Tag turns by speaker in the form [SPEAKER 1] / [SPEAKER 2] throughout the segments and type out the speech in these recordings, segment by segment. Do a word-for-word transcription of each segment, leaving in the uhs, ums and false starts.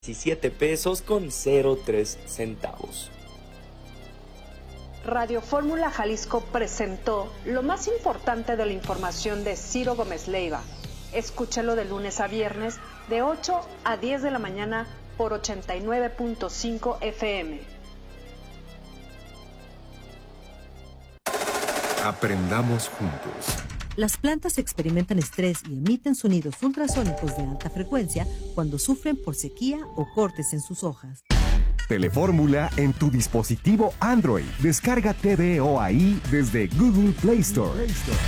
[SPEAKER 1] diecisiete pesos con cero tres centavos.
[SPEAKER 2] Radio Fórmula Jalisco presentó lo más importante de la información de Ciro Gómez Leiva. Escúchalo de lunes a viernes de ocho a diez de la mañana por ochenta y nueve punto cinco F M.
[SPEAKER 3] Aprendamos juntos.
[SPEAKER 4] Las plantas experimentan estrés y emiten sonidos ultrasónicos de alta frecuencia cuando sufren por sequía o cortes en sus hojas.
[SPEAKER 3] Telefórmula en tu dispositivo Android. Descarga T V O A I desde Google Play Store.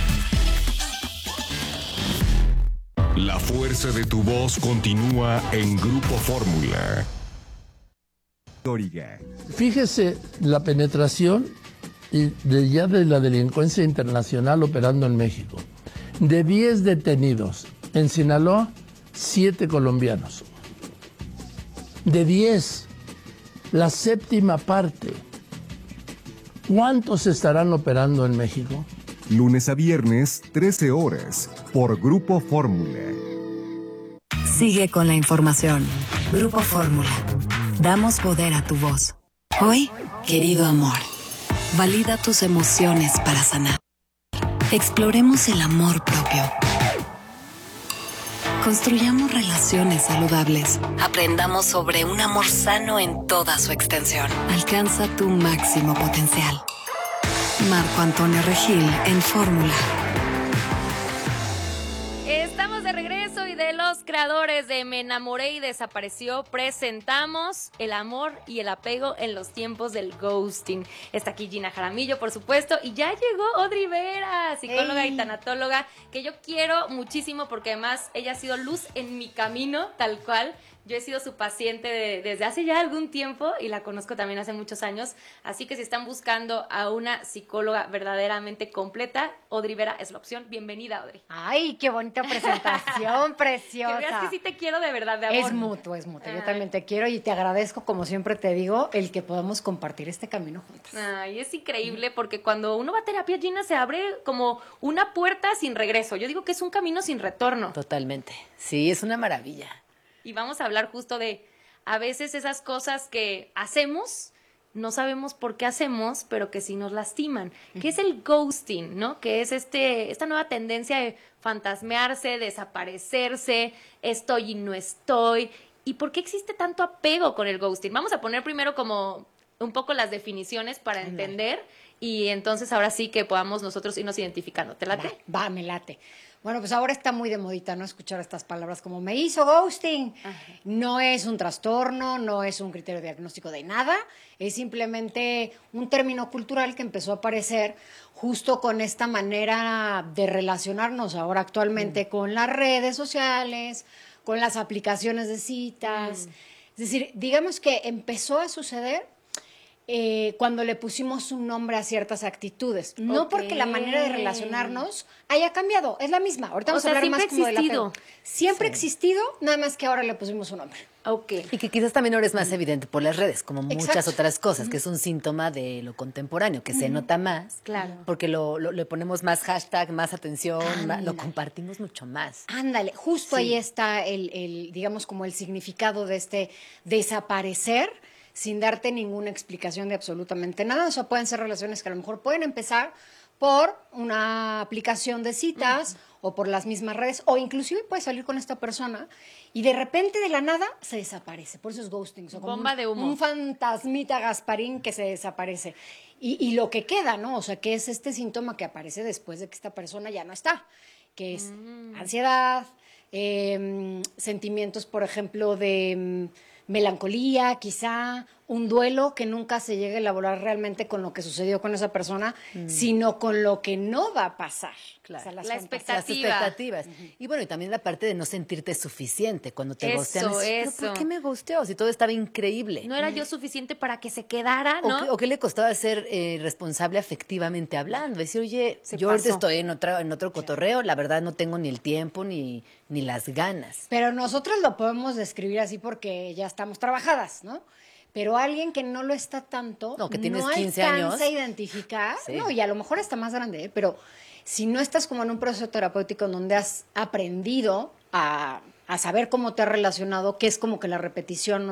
[SPEAKER 3] La fuerza de tu voz continúa en Grupo Fórmula. Doriga.
[SPEAKER 5] Fíjese la penetración de ya de la delincuencia internacional operando en México. De diez detenidos en Sinaloa, siete colombianos. De diez, la séptima parte. ¿Cuántos estarán operando en México?
[SPEAKER 3] Lunes a viernes, trece horas, por Grupo Fórmula.
[SPEAKER 6] Sigue con la información. Grupo Fórmula. Damos poder a tu voz. Hoy, querido amor, valida tus emociones para sanar. Exploremos el amor propio. Construyamos relaciones saludables. Aprendamos sobre un amor sano en toda su extensión. Alcanza tu máximo potencial. Marco Antonio Regil en Fórmula.
[SPEAKER 7] Estamos de regreso y de los creadores de Me Enamoré y Desapareció presentamos el amor y el apego en los tiempos del ghosting. Está aquí Gina Jaramillo, por supuesto, y ya llegó Audrey Vera, psicóloga
[SPEAKER 8] Hey.
[SPEAKER 7] y tanatóloga, que yo quiero muchísimo porque además ella ha sido luz en mi camino, tal cual. Yo he sido su paciente de, desde hace ya algún tiempo y la conozco también hace muchos años. Así que si están buscando a una psicóloga verdaderamente completa, Audrey Vera es la opción. Bienvenida, Audrey.
[SPEAKER 8] Ay, qué bonita presentación, preciosa.
[SPEAKER 7] Que veas que sí te quiero de verdad, de amor.
[SPEAKER 8] Es mutuo, es mutuo. Yo
[SPEAKER 7] Ay.
[SPEAKER 8] también te quiero y te agradezco, como siempre te digo, el que podamos compartir este camino juntas.
[SPEAKER 7] Ay, es increíble porque cuando uno va a terapia, Gina, se abre como una puerta sin regreso. Yo digo que es un camino sin retorno.
[SPEAKER 9] Totalmente. Sí, es una maravilla.
[SPEAKER 7] Y vamos a hablar justo de a veces esas cosas que hacemos, no sabemos por qué hacemos, pero que sí nos lastiman. Uh-huh. ¿Qué es el ghosting, no? Que es este esta nueva tendencia de fantasmearse, desaparecerse, estoy y no estoy. ¿Y por qué existe tanto apego con el ghosting? Vamos a poner primero como un poco las definiciones para uh-huh. entender y entonces ahora sí que podamos nosotros irnos identificando. ¿Te late?
[SPEAKER 8] Va, va, me late. Bueno, pues ahora está muy de modita, ¿no? Escuchar estas palabras como me hizo ghosting. Ajá. No es un trastorno, no es un criterio diagnóstico de nada, es simplemente un término cultural que empezó a aparecer justo con esta manera de relacionarnos ahora actualmente mm. con las redes sociales, con las aplicaciones de citas. Mm. Es decir, digamos que empezó a suceder Eh, cuando le pusimos un nombre a ciertas actitudes. No okay. porque la manera de relacionarnos haya cambiado, es la misma. Ahorita vamos
[SPEAKER 7] o sea,
[SPEAKER 8] a hablar más como del apego. Siempre ha
[SPEAKER 9] sí.
[SPEAKER 8] existido, nada más que ahora le pusimos un nombre.
[SPEAKER 9] Okay. Y que quizás también ahora es más evidente por las redes, como muchas
[SPEAKER 8] Exacto.
[SPEAKER 9] otras cosas,
[SPEAKER 8] uh-huh.
[SPEAKER 9] que es un síntoma de lo contemporáneo, que uh-huh. se nota más,
[SPEAKER 8] claro.
[SPEAKER 9] porque lo, lo, le ponemos más hashtag, más atención, más, lo compartimos mucho más.
[SPEAKER 8] Ándale, justo sí. ahí está el, el, digamos, como el significado de este desaparecer, sin darte ninguna explicación de absolutamente nada. O sea, pueden ser relaciones que a lo mejor pueden empezar por una aplicación de citas uh-huh. o por las mismas redes, o inclusive puedes salir con esta persona y de repente de la nada se desaparece. Por eso es ghosting. O sea, como
[SPEAKER 7] bomba
[SPEAKER 8] un,
[SPEAKER 7] de humo.
[SPEAKER 8] Un fantasmita Gasparín que se desaparece. Y, y lo que queda, ¿no? O sea, que es este síntoma que aparece después de que esta persona ya no está, que es uh-huh. ansiedad, eh, sentimientos, por ejemplo, de melancolía, quizá un duelo que nunca se llegue a elaborar realmente con lo que sucedió con esa persona, mm. sino con lo que no va a pasar.
[SPEAKER 9] Claro.
[SPEAKER 8] O sea, las
[SPEAKER 7] la expectativa.
[SPEAKER 9] Las expectativas. Uh-huh. Y bueno, y también la parte de no sentirte suficiente cuando te
[SPEAKER 7] eso,
[SPEAKER 9] ghostean. Es,
[SPEAKER 7] eso.
[SPEAKER 9] ¿por qué me ghosteó? Si todo estaba increíble.
[SPEAKER 7] No era yo suficiente para que se quedara, ¿no?
[SPEAKER 9] O, que, o qué le costaba ser eh, responsable afectivamente hablando. Decir, oye,
[SPEAKER 8] se
[SPEAKER 9] yo
[SPEAKER 8] pasó.
[SPEAKER 9] ahorita estoy en otro, en otro cotorreo, la verdad no tengo ni el tiempo ni, ni las ganas.
[SPEAKER 8] Pero nosotros lo podemos describir así porque ya estamos trabajadas, ¿no? Pero alguien que no lo está tanto,
[SPEAKER 9] no, que tienes
[SPEAKER 8] no
[SPEAKER 9] quince
[SPEAKER 8] alcanza
[SPEAKER 9] años.
[SPEAKER 8] a identificar,
[SPEAKER 9] Sí.
[SPEAKER 8] no, y a lo mejor está más grande, ¿eh? Pero si no estás como en un proceso terapéutico en donde has aprendido a a saber cómo te has relacionado, que es como que la repetición